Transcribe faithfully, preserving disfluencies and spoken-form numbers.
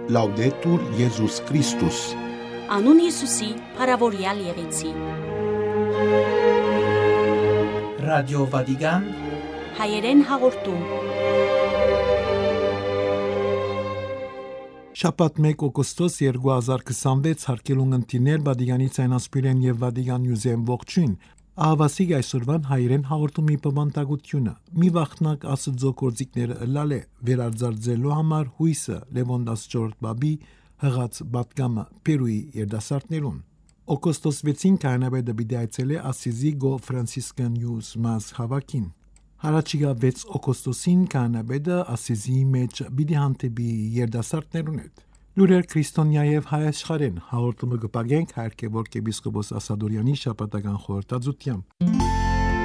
Laudetur Jesus Christus. Անուն Հիսուսի, փառավորյալ եղեցի։ Ռադիո Վատիկան հայերեն հաղորդում։ Շաբաթ մեկ օգոստոս երկու հազար քսանվեց հարկելուն ընտիներ Վատիկանի ցայնասպիրեն եւ Վատիկան Նյուզեն ողջույն։ Ահավասիկ այսօրվան հայերեն հաղորդումի բովանդակությունը։ Մի վախնակ Աստծո գործիքները լալե վերարձարձելու համար հույսը Լևոն տասնչորրորդ բաբի հղած պատգամը Պերուի երդասարտներուն։ Օգոստոս վեցին քահանայապետը պիտի այցելե Ասիզի Գո Ֆրանցիսկան Յուս Մաս հավաքին։ Հարաճիգա վեց օգոստոսին քահանայապետը Ասիզի մեջ պիտի հանդիպի երդասարտներուն հետ։ Լուրեր քրիստոնյա եւ հայ աշխարհեն հաղորդումը կպագենք հայրկեվոր եպիսկոպոս Ասադորյանի շաբաթական խորհրդածությամբ։